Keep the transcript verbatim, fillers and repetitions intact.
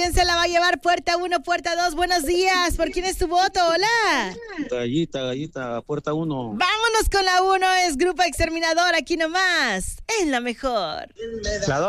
¿Quién se la va a llevar? Puerta uno, puerta dos. Buenos días. ¿Por quién es tu voto? Hola. Gallita, gallita, puerta uno. Vámonos con la uno. Es Grupo Exterminador. Aquí nomás. En la mejor. La